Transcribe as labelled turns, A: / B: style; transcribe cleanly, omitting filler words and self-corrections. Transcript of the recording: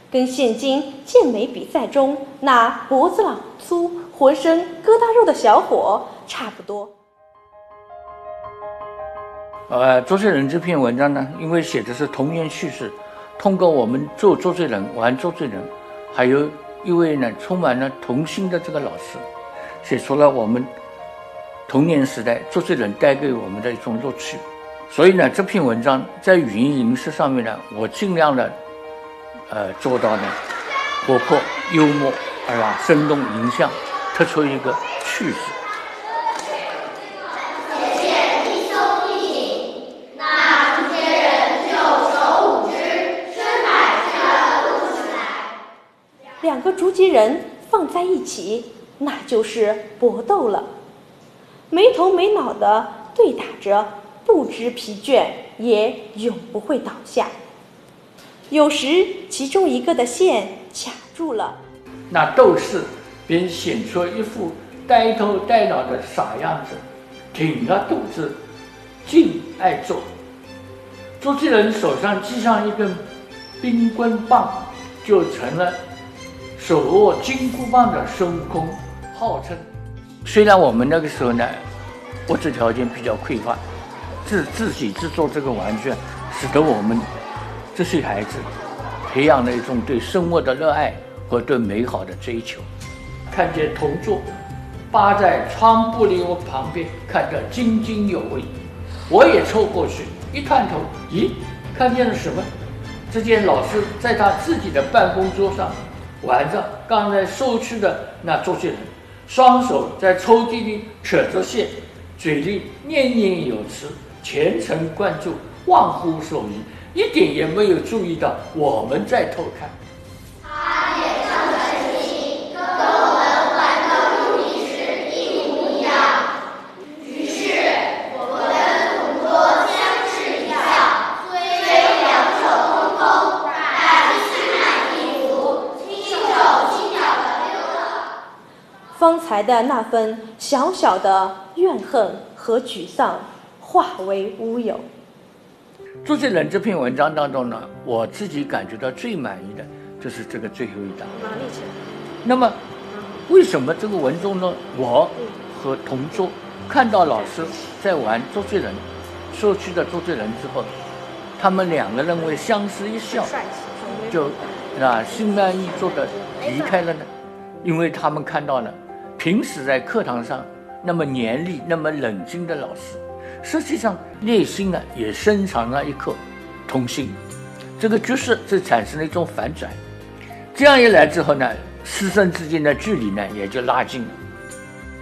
A: 跟现今健美比赛中那脖子老粗、浑身疙瘩肉的小伙差不多。
B: 周杰伦这篇文章呢，因为写的是童年趣事，通过我们做周杰伦、玩周杰伦，还有一位呢充满了童心的这个老师，写出了我们童年时代周杰伦带给我们的一种乐趣。所以呢，这篇文章在语音形式上面呢，我尽量的做到呢活泼、幽默，生动形象，突出一个趣事。
A: 两个竹节人放在一起，那就是搏斗了，没头没脑的对打着，不知疲倦，也永不会倒下。有时其中一个的线卡住了，
B: 那斗士便显出一副呆头呆脑的傻样子，挺着肚子，劲爱做。周杰伦手上系上一根冰棍棒，就成了手握金箍棒的孙悟空，号称。虽然我们那个时候呢，物质条件比较匮乏，自己制作这个玩具，使得我们这些孩子培养了一种对生活的热爱和对美好的追求。看见同桌扒在窗玻璃旁边看得津津有味，我也凑过去一探头，咦，看见了什么？只见老师在他自己的办公桌上玩着刚才收去的那周杰伦，双手在抽屉里扯着线，嘴里念念有词，全神贯注，忘乎所以，一点也没有注意到我们在偷看。
C: 他脸上的神情跟我们玩的物理时一模一样。于是我跟同桌相视一笑，虽两手空空，但心满意足，轻手轻脚的溜了。
A: 方才的那份小小的怨恨和沮丧化为乌有。
B: 周杰伦这篇文章当中呢，我自己感觉到最满意的就是这个最后一章。那么为什么这个文中呢，我和同桌看到老师在玩周杰伦说去的周杰伦之后，他们两个人会相视一笑，就心满意足的离开了呢？因为他们看到了平时在课堂上那么严厉、那么冷静的老师，实际上内心呢也深藏了一颗童心。这个角色就产生了一种反转，这样一来之后呢，师生之间的距离呢也就拉近了。